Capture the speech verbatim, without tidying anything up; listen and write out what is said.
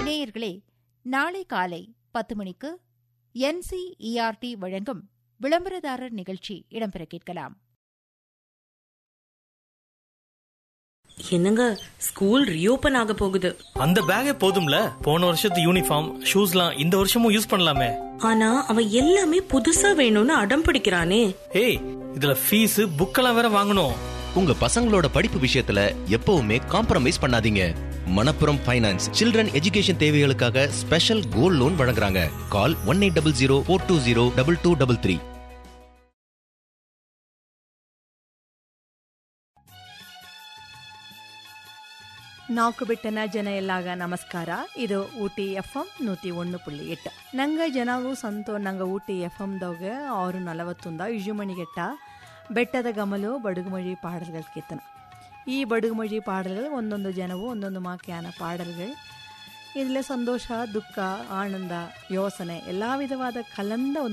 நேயர்களே, நாளை காலை பத்து மணிக்கு என்சிஇஆர்டி வழங்கும் விளம்பரதாரர் நிகழ்ச்சி இடம்பெற கேட்கலாம். என்னங்க, ஸ்கூல் ரீஓபன் ஆக போகுது. அந்த பேக்கே போதும்ல, போன வருஷத்து யூனிஃபார்ம் ஷூஸ்லாம் இந்த வருஷமும் யூஸ் பண்ணலாமே. ஆனா அவன் எல்லாமே புதுசா வேணும்னு அடம் பிடிக்கிறானே. ஏய், இதுல ஃபீஸ் புக்கெல்லாம் வேற வாங்கணும். உங்க பசங்களோட படிப்பு விஷயத்துல எப்பவுமே காம்ப்ரமைஸ் பண்ணாதீங்க. மணப்புரம் ஃபைனான்ஸ் சில்ட்ரன் எஜுகேஷன் தேவைகளுக்காக ஸ்பெஷல் கோல்ட் லோன் வழங்குறாங்க. கால் one eight double zero four two zero double two double three. ನಾಲ್ಕು ಬಿಟ್ಟನ ಜನ ಎಲ್ಲಾಗ ನಮಸ್ಕಾರ. ಇದು ಊಟಿ ಎಫ್ ಎಂ ನೂತಿ ಒಂದು ಪುಳ್ಳಿ ಎಟ್ಟು. ನಂಗೆ ಜನವು ಸಂತೋ ನಂಗೆ ಊಟಿ ಎಫ್ ಎಮ್ದಾಗ ಆರು ನಲವತ್ತೊಂದ ಇಜುಮಣಿಗೆಟ್ಟ ಬೆಟ್ಟದ ಗಮಲು ಬಡುಗುಮೊഴി ಪಾಡಲ್ಗಳ ಕೀರ್ತನ. ಈ ಬಡುಗುಮೊഴി ಪಾಡಲ್ಗಳು ಒಂದೊಂದು ಜನವು ಒಂದೊಂದು ಮಾಕ್ಯಾನ ಪಾಡಲ್ಗಳು. ಇದರಲ್ಲಿ ಸಂತೋಷ, ದುಃಖ, ಆನಂದ, ಯೋಸನೆ ಎಲ್ಲ ವಿಧವಾದ ಕಲಂದ